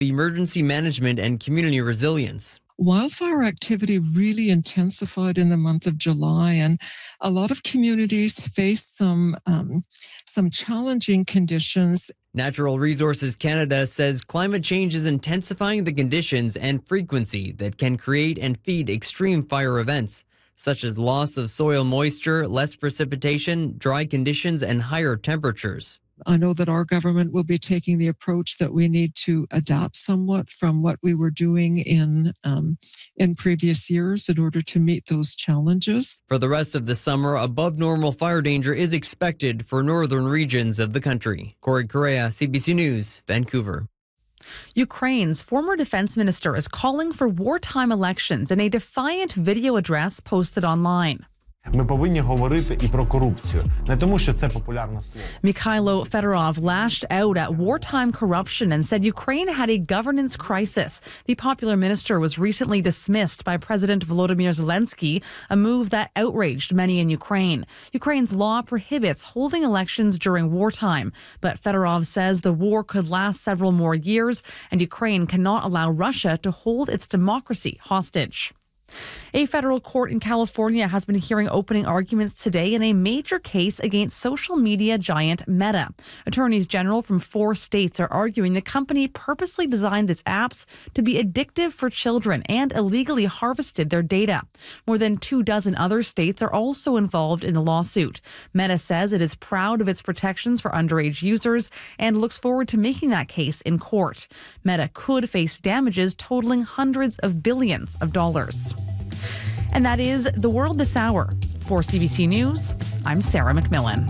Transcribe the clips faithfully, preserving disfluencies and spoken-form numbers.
emergency management and community resilience. Wildfire activity really intensified in the month of July, and a lot of communities faced some um, some challenging conditions. Natural Resources Canada says climate change is intensifying the conditions and frequency that can create and feed extreme fire events, such as loss of soil moisture, less precipitation, dry conditions, and higher temperatures. I know that our government will be taking the approach that we need to adapt somewhat from what we were doing in um, in previous years in order to meet those challenges. For the rest of the summer, above normal fire danger is expected for northern regions of the country. Corey Correa, C B C News, Vancouver. Ukraine's former defense minister is calling for wartime elections in a defiant video address posted online. Ми повинні говорити і про корупцію, не тому, що це популярне слово. Mikhailo Fedorov lashed out at wartime corruption and said Ukraine had a governance crisis. The popular minister was recently dismissed by President Volodymyr Zelensky, a move that outraged many in Ukraine. Ukraine's law prohibits holding elections during wartime, but Fedorov says the war could last several more years and Ukraine cannot allow Russia to hold its democracy hostage. A federal court in California has been hearing opening arguments today in a major case against social media giant Meta. Attorneys general from four states are arguing the company purposely designed its apps to be addictive for children and illegally harvested their data. More than two dozen other states are also involved in the lawsuit. Meta says it is proud of its protections for underage users and looks forward to making that case in court. Meta could face damages totaling hundreds of billions of dollars. And that is The World This Hour. For C B C News, I'm Sarah McMillan.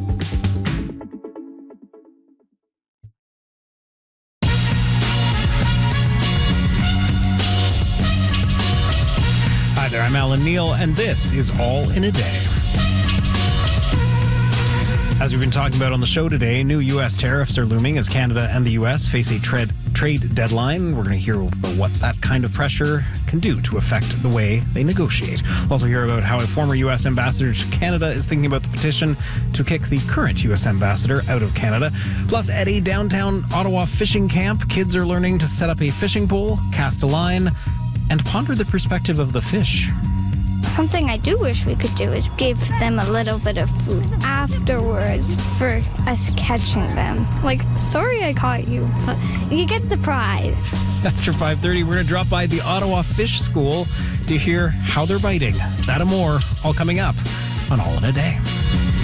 Hi there, I'm Alan Neal, and this is All in a Day. As we've been talking about on the show today, new U S tariffs are looming as Canada and the U S face a trade trade deadline. We're going to hear about what that kind of pressure can do to affect the way they negotiate. We'll also hear about how a former U S ambassador to Canada is thinking about the petition to kick the current U S ambassador out of Canada. Plus, at a downtown Ottawa fishing camp, kids are learning to set up a fishing pole, cast a line, and ponder the perspective of the fish. Something I do wish we could do is give them a little bit of food afterwards for us catching them. Like, sorry I caught you, but you get the prize. After five thirty, we're going to drop by the Ottawa Fish School to hear how they're biting. That and more, all coming up on All in a Day.